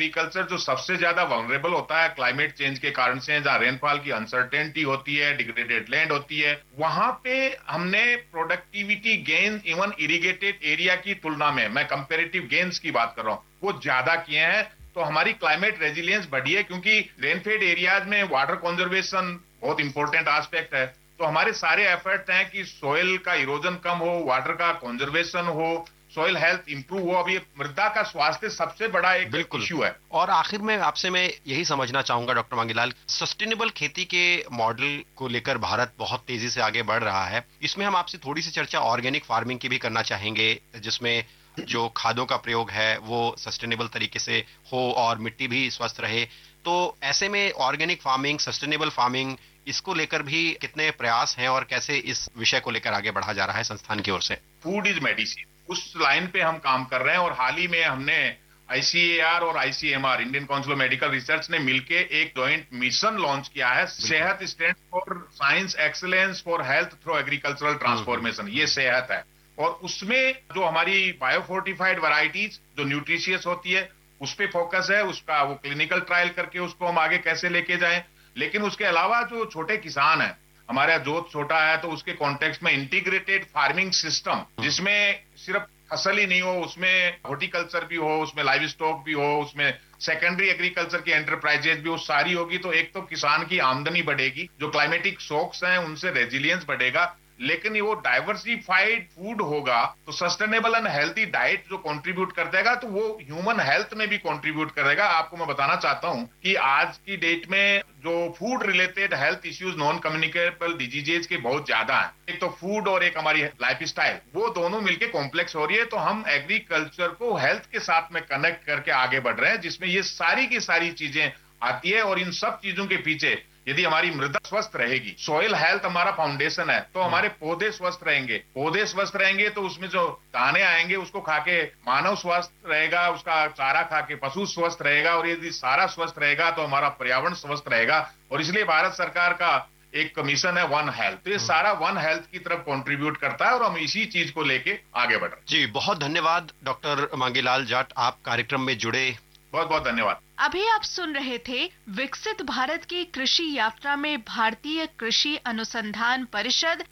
Agriculture जो सबसे ज्यादा वल्नरेबल होता है क्लाइमेट चेंज के कारण से, जहां रेनफॉल की अनसर्टेनिटी होती है, डिग्रेडेड लैंड होती है, वहां पे हमने productivity gain even irrigated area की तुलना में, मैं कंपेरेटिव गेन्स की बात कर रहा हूं, वो ज्यादा किए हैं। तो हमारी क्लाइमेट रेजिलियंस बढ़ी है, क्योंकि रेनफेड एरियाज में वाटर कंजर्वेशन बहुत इंपॉर्टेंट एस्पेक्ट है। तो हमारे सारे एफर्ट हैं कि सोइल का इरोजन कम हो, वाटर का कंजर्वेशन हो, सोइल हेल्थ इंप्रूव हो। अभी मृदा का स्वास्थ्य सबसे बड़ा एक इश्यू है। और आखिर में आपसे मैं यही समझना चाहूंगा डॉक्टर मांगीलाल, सस्टेनेबल खेती के मॉडल को लेकर भारत बहुत तेजी से आगे बढ़ रहा है। इसमें हम आपसे थोड़ी सी चर्चा ऑर्गेनिक फार्मिंग की भी करना चाहेंगे, जिसमें जो खादों का प्रयोग है वो सस्टेनेबल तरीके से हो और मिट्टी भी स्वस्थ रहे। तो ऐसे में ऑर्गेनिक फार्मिंग, सस्टेनेबल फार्मिंग, इसको लेकर भी कितने प्रयास हैं और कैसे इस विषय को लेकर आगे बढ़ा जा रहा है संस्थान की ओर से? फूड इज मेडिसिन, उस लाइन पे हम काम कर रहे हैं। और हाल ही में हमने आईसीएआर और ICMR, Indian council of medical research ने मिलकर एक जॉइंट मिशन लॉन्च किया है, सेहत stand for science excellence for health through agricultural transformation. ये सेहत है, और उसमें जो हमारी बायोफोर्टिफाइड वैरायटीज जो न्यूट्रिशियस होती है उस पे फोकस है। उसका वो क्लिनिकल ट्रायल करके उसको हम आगे कैसे लेके जाएं। लेकिन उसके अलावा जो छोटे किसान हैं, हमारा जोत छोटा है, तो उसके कॉन्टेक्स्ट में इंटीग्रेटेड फार्मिंग सिस्टम, जिसमें सिर्फ फसल ही नहीं हो, उसमें हॉर्टिकल्चर भी हो, उसमें लाइव स्टॉक भी हो, उसमें सेकेंडरी एग्रीकल्चर की एंटरप्राइजेज भी हो, सारी होगी। तो एक तो किसान की आमदनी बढ़ेगी, जो क्लाइमेटिक शॉक्स हैं उनसे रेजिलियंस बढ़ेगा, लेकिन वो डाइवर्सिफाइड फूड होगा तो सस्टेनेबल एंड हेल्थी डाइट जो कंट्रीब्यूट कर देगा, तो वो ह्यूमन हेल्थ में भी कंट्रीब्यूट करेगा। आपको मैं बताना चाहता हूं कि आज की डेट में जो food related health issues, non communicable diseases के बहुत ज्यादा हैं। एक तो फूड और एक हमारी लाइफस्टाइल, वो दोनों मिलके कॉम्प्लेक्स हो रही है। तो हम एग्रीकल्चर को हेल्थ के साथ में कनेक्ट करके आगे बढ़ रहे हैं, जिसमें ये सारी की सारी चीजें आती है। और इन सब चीजों के पीछे यदि हमारी मृदा स्वस्थ रहेगी, सोइल हेल्थ हमारा फाउंडेशन है, तो हमारे पौधे स्वस्थ रहेंगे। पौधे स्वस्थ रहेंगे तो उसमें जो दाने आएंगे उसको खा के मानव स्वस्थ रहेगा, उसका चारा खा के पशु स्वस्थ रहेगा, और यदि सारा स्वस्थ रहेगा तो हमारा पर्यावरण स्वस्थ रहेगा। और इसलिए भारत सरकार का एक मिशन है वन हेल्थ, तो ये सारा वन हेल्थ की तरफ कंट्रीब्यूट करता है, और हम इसी चीज को लेके आगे बढ़ रहे हैं। जी, बहुत धन्यवाद डॉक्टर मांगीलाल जाट, आप कार्यक्रम में जुड़े। बहुत बहुत धन्यवाद। अभी आप सुन रहे थे विकसित भारत की कृषि यात्रा में भारतीय कृषि अनुसंधान परिषद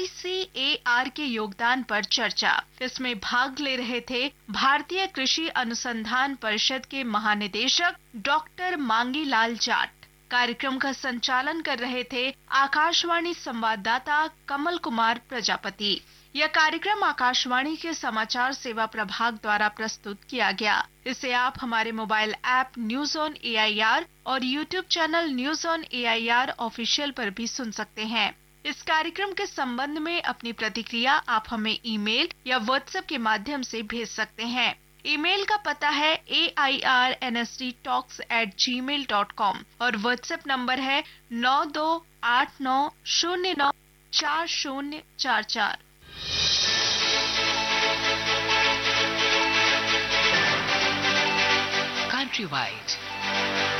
ICAR के योगदान पर चर्चा। इसमें भाग ले रहे थे भारतीय कृषि अनुसंधान परिषद के महानिदेशक डॉक्टर मांगीलाल जाट। कार्यक्रम का संचालन कर रहे थे आकाशवाणी संवाददाता कमल कुमार प्रजापति। यह कार्यक्रम आकाशवाणी के समाचार सेवा प्रभाग द्वारा प्रस्तुत किया गया। इसे आप हमारे mobile app news on AIR और YouTube channel news on AIR official पर भी सुन सकते हैं। इस कार्यक्रम के संबंध में अपनी प्रतिक्रिया आप हमें ईमेल या व्हाट्सएप के माध्यम से भेज सकते हैं। ईमेल का पता है airnsdtalks@gmail.com और व्हाट्सएप नंबर है 9289094044। Countrywide